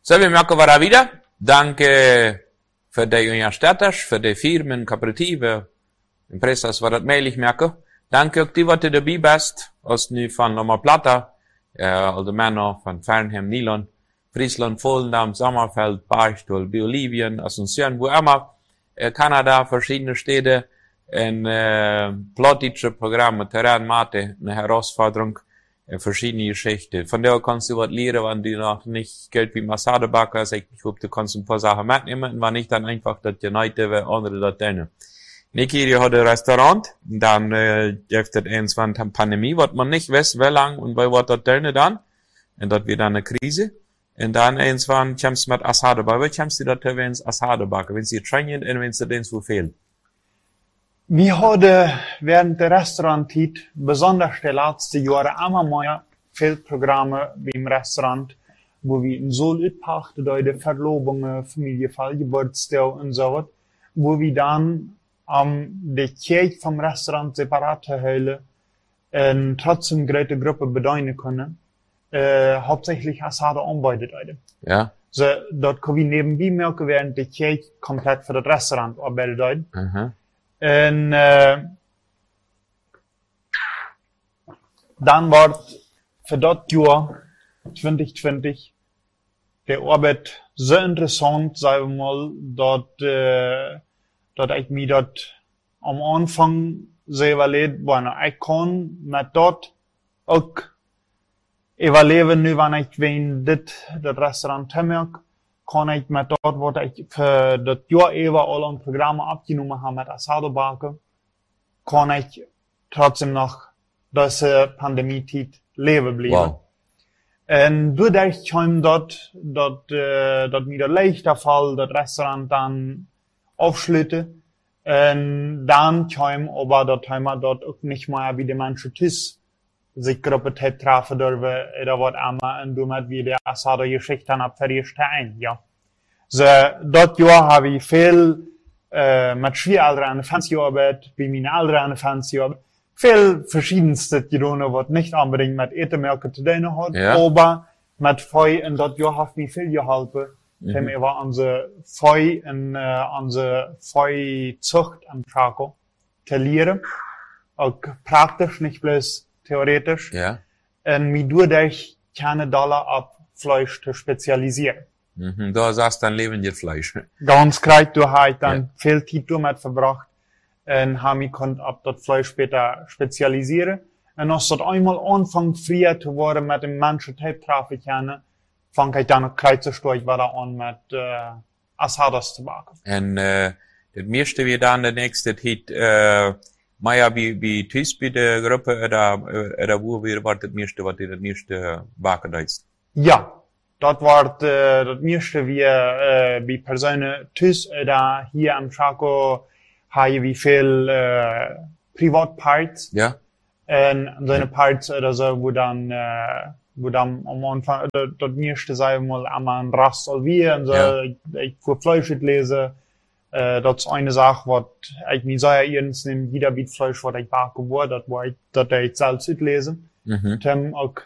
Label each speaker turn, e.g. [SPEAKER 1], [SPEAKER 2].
[SPEAKER 1] So, wir merken wir da wieder. Danke für die Unterstützer, für die Firmen, Kooperative, Impresas, was das möglich merken. Danke auch die, was du dabei bist, aus nu von Loma Plata, also Männer von Fernheim, Nilon, Friesland, Volendam, Sommerfeld, Barstuhl, Bolivien, Asunción, wo immer, Kanada, verschiedene Städte, politische Programme, Terrain, Mathe, eine Herausforderung, verschiedene Geschichten. Von der kannst du was lernen, wenn du noch nicht Geld wie Massade backen, ich glaube, du kannst ein paar Sachen mitnehmen, und wenn nicht, dann einfach das United, weil andere das tun. Niki, die hat ein Restaurant, dann, gibt es irgendwann eine Pandemie, was man nicht weiß, wie lang und bei was das tun dann, und das wird dann eine Krise. Und dann irgendwann kommst du mit Assade backen, wie kommst du da, wenn es Assade backen, wenn sie trainieren und wenn es dir so fehlt?
[SPEAKER 2] Wir haben während der Restaurantzeit, besonders die letzten Jahre, immer mehr viele Programme wie im Restaurant, wo wir in Sol utpachten, die Verlobungen, Familienfall, Geburtstag und so was, wo wir dann die Kirche vom Restaurant separat halten und trotzdem große Gruppe bedienen können, hauptsächlich Assade anbietet.
[SPEAKER 1] Ja.
[SPEAKER 2] So, dort können wir nebenbei merken, während die Kirche komplett für das Restaurant arbeitet. En dann wird für das Jahr 2020 der Arbeit so interessant, sagen wir mal, dass ich mir dort am Anfang sehr überlegt, ich kann mit dort auch überleben, nu wenn ich wen das Restaurant habe, kann ich mit dort, was ich für das Jahr über alle Programme abgenommen habe mit Assado backen, kann ich trotzdem noch diese Pandemie-Zeit leben bleiben.
[SPEAKER 1] Wow.
[SPEAKER 2] Und dadurch kam dort mir der leichter Fall, das Restaurant dann aufschlitten. Und dann kam aber das Thema dort auch nicht mehr wie die Menschen sich Gruppe treffen dürfen, oder was immer, und damit wir die Assado-Geschichte dann abverrichten ein, ja. So, dort Jahr habe ich viel, mit Schwiegereltern Fernseharbeit, bei meinen Eltern Fernseharbeit, viel verschiedenste getan, was nicht unbedingt mit Etenmerken zu tun hat,
[SPEAKER 1] ja.
[SPEAKER 2] Aber mit Feu, und dort Jahr hat mir viel geholfen, denn wir war unsere Feu, und unsere Feuzucht am Chaco, zu lernen, auch praktisch, nicht bloß theoretisch,
[SPEAKER 1] ja.
[SPEAKER 2] Und mir dadurch keine Dollar ab Fleisch zu spezialisieren.
[SPEAKER 1] Da sagst dann lebendes Fleisch.
[SPEAKER 2] Ganz korrekt, du hast dann viel Zeit damit verbracht, und haben mich ab das Fleisch später spezialisieren. Und als das einmal anfängt, früher zu werden mit dem Menschen Tape-Traffic, fange ich dann noch kreuzesteuert weiter an mit, Assados zu backen.
[SPEAKER 1] Und, das meiste wir dann der nächste Zeit, Maja, wie tust bei der Gruppe, oder wo wir das meiste, was das meiste backen ist?
[SPEAKER 2] Ja. Das war das meiste wir bei Personen tüs oder hier am Chaco haben wir viel Privatparts.
[SPEAKER 1] Ja.
[SPEAKER 2] Und so eine Parts oder so, wo dann am Anfang das meiste sagen wir mal einmal ein Rast soll wir und so ich für Fleisch lese. Das ist eine Sache, was ich mir sehr ernst nehme, jeder Biet Fleisch, was ich backe, das war ich selbst lesen. Auch